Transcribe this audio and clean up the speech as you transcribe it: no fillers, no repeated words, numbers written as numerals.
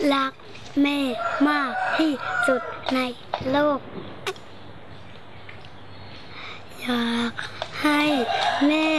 รักแม่มากที่สุดในโลกอยากให้แม่